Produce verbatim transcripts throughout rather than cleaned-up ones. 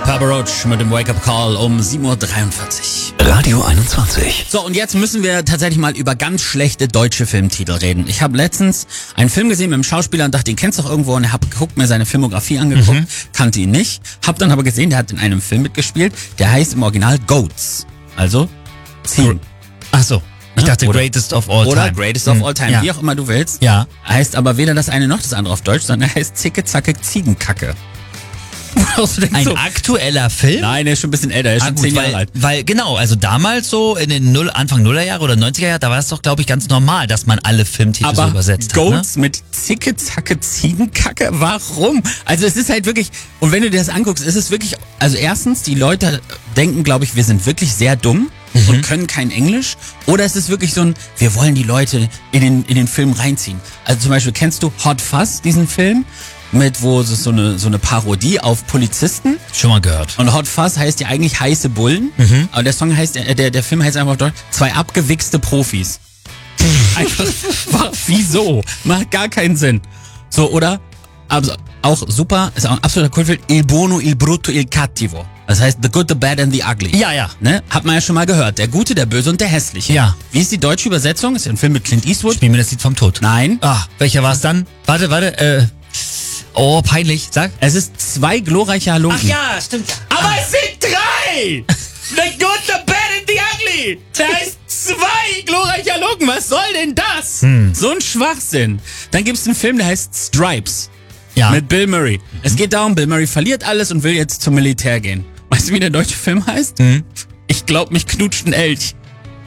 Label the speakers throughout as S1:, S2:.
S1: Papa Roach mit dem Wake-up Call um sieben Uhr dreiundvierzig.
S2: Radio einundzwanzig.
S1: So, und jetzt müssen wir tatsächlich mal über ganz schlechte deutsche Filmtitel reden. Ich habe letztens einen Film gesehen mit einem Schauspieler und dachte, den kennst du doch irgendwo, und hab geguckt, mir seine Filmografie angeguckt, mhm. kannte ihn nicht, hab dann aber gesehen, der hat in einem Film mitgespielt, der heißt im Original Goats, also Ziegen.
S2: Ach so. Ich dachte
S1: oder,
S2: Greatest of All Time.
S1: Oder Greatest of All Time,
S2: ja.
S1: wie auch immer du willst.
S2: Ja.
S1: Heißt aber weder das eine noch das andere auf Deutsch, sondern er heißt Zicke Zacke Ziegenkacke.
S2: Ein
S1: so,
S2: aktueller Film?
S1: Nein, der ist schon ein bisschen älter, der ist
S2: ah,
S1: schon
S2: gut,
S1: zehn Jahre
S2: weil,
S1: alt.
S2: Weil, genau, also damals so in den Null, Anfang Nullerjahre oder neunziger Jahre, da war es doch, glaube ich, ganz normal, dass man alle Filmtitel
S1: aber
S2: so übersetzt
S1: Goats
S2: hat. Ne?
S1: mit Zicke Zacke Ziegenkacke, warum? Also es ist halt wirklich, und wenn du dir das anguckst, ist es wirklich, also erstens, die Leute denken, glaube ich, wir sind wirklich sehr dumm. Mhm. Und können kein Englisch, oder ist es wirklich so ein, wir wollen die Leute in den, in den Film reinziehen. Also zum Beispiel, kennst du Hot Fuzz, diesen Film? Mit, wo es so eine, so eine Parodie auf Polizisten.
S2: Schon mal gehört.
S1: Und Hot Fuzz heißt ja eigentlich heiße Bullen. Mhm. Aber der Song heißt, äh, der, der Film heißt einfach auf Deutsch, zwei abgewichste Profis. Einfach, wieso? Macht gar keinen Sinn. So, oder? Also, auch super, ist auch ein absoluter Kultfilm, Il Buono, Il Brutto, Il Cattivo. Das heißt The Good, The Bad and The Ugly.
S2: Ja, ja.
S1: Ne? Hat man ja schon mal gehört. Der Gute, der Böse und der Hässliche.
S2: Ja.
S1: Wie ist die deutsche Übersetzung? Ist ja ein Film mit Clint Eastwood.
S2: Spiel mir das Lied vom Tod.
S1: Nein.
S2: Ah, welcher war es dann? Warte, warte, äh. Oh, peinlich. Sag.
S1: Es ist zwei glorreiche Halunken.
S2: Ach ja, stimmt.
S1: Aber ah. es sind drei! The Good, The Bad and The Ugly! Der heißt zwei glorreiche Halunken. Was soll denn das? Hm. So ein Schwachsinn. Dann gibt es einen Film, der heißt Stripes.
S2: Ja.
S1: Mit Bill Murray. Mhm. Es geht darum, Bill Murray verliert alles und will jetzt zum Militär gehen. Weißt du, wie der deutsche Film heißt? Mhm. Ich glaub, mich knutscht ein Elch.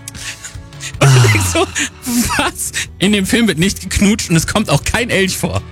S1: Und ah. du denkst so, was? In dem Film wird nicht geknutscht und es kommt auch kein Elch vor.